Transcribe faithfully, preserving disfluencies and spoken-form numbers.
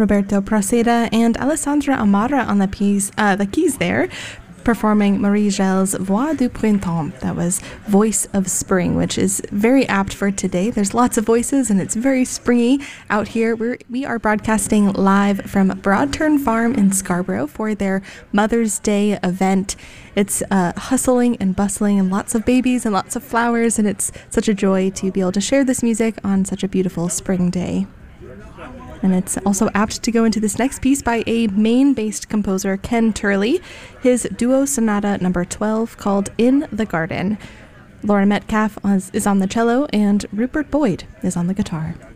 Roberto Proceda and Alessandra Amara on the keys, uh, the keys there, performing Marie Gel's Voix du Printemps. That was Voice of Spring, which is very apt for today. There's lots of voices and it's very springy out here. We're, we are broadcasting live from Broadturn Farm in Scarborough for their Mother's Day event. It's uh, hustling and bustling and lots of babies and lots of flowers, and it's such a joy to be able to share this music on such a beautiful spring day. And it's also apt to go into this next piece by a Maine-based composer, Ken Turley, his duo sonata number twelve called In the Garden. Laura Metcalf is on the cello and Rupert Boyd is on the guitar.